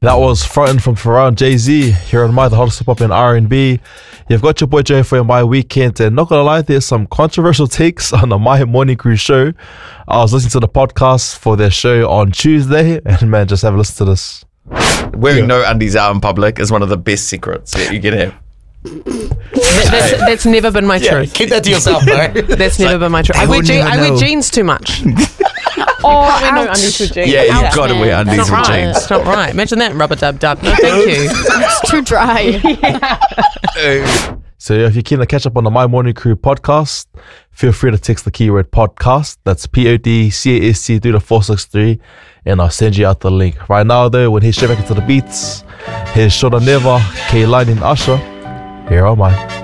That was Frontin' from Pharrell Jay-Z here on the hottest hip-hop and R&B. You've got your boy Jay for your My Weekend, and not gonna lie, there's some controversial takes on the My Morning Crew show. I was listening to the podcast for their show on Tuesday, and man, just have a listen to this. Wearing no undies out in public is one of the best secrets that you can have. That's never been my truth. Keep that to yourself, bro. That's never been my truth. I wear jeans too much. Oh, we know undies with jeans. Yeah, you've got to wear undies with jeans. It's not right. Imagine that, rubber dub dub. No, thank you. It's too dry. So if you're keen to catch up on the My Morning Crew podcast, feel free to text the keyword podcast. That's PODCAST through to 463, and I'll send you out the link. Right now, though, we'll head straight back into the beats. Here's Shoulda Never, K-Line and Usher. Here am I.